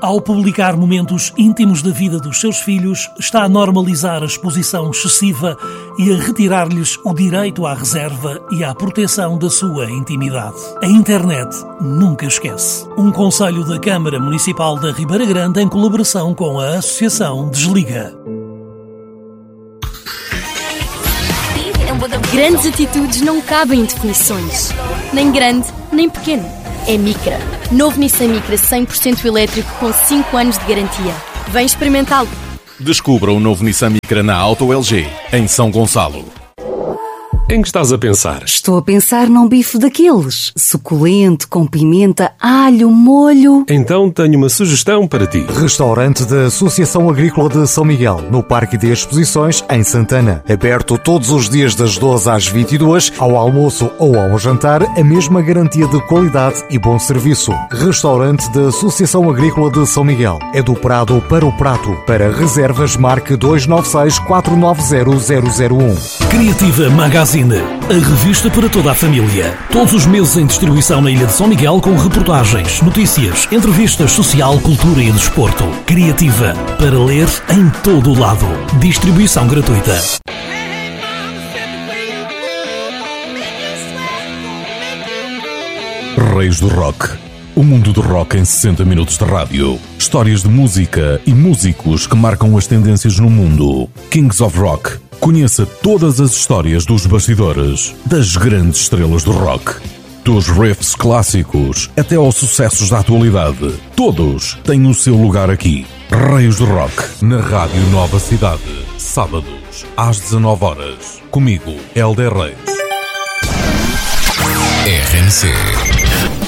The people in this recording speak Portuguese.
Ao publicar momentos íntimos da vida dos seus filhos, está a normalizar a exposição excessiva e a retirar-lhes o direito à reserva e à proteção da sua intimidade. A internet nunca esquece. Um conselho da Câmara Municipal da Ribeira Grande em colaboração com a Associação Desliga. Grandes atitudes não cabem em definições. Nem grande, nem pequeno. É Micra. Novo Nissan Micra 100% elétrico com 5 anos de garantia. Vem experimentá-lo. Descubra o novo Nissan Micra na Auto LG, em São Gonçalo. Em que estás a pensar? Estou a pensar num bife daqueles. Suculento, com pimenta, alho, molho. Então tenho uma sugestão para ti. Restaurante da Associação Agrícola de São Miguel, no Parque de Exposições, em Santana. Aberto todos os dias das 12 às 22, ao almoço ou ao jantar, a mesma garantia de qualidade e bom serviço. Restaurante da Associação Agrícola de São Miguel. É do Prado para o Prato. Para reservas, marque 296 490 001. Criativa Magazine, a revista para toda a família. Todos os meses em distribuição na Ilha de São Miguel com reportagens, notícias, entrevistas, social, cultura e desporto. Criativa, para ler em todo o lado. Distribuição gratuita. Reis do Rock. O mundo do rock em 60 minutos de rádio. Histórias de música e músicos que marcam as tendências no mundo. Kings of Rock. Conheça todas as histórias dos bastidores, das grandes estrelas do rock. Dos riffs clássicos até aos sucessos da atualidade. Todos têm o seu lugar aqui. Reis do Rock, na Rádio Nova Cidade. Sábados, às 19h. Comigo, Helder Reis. RNC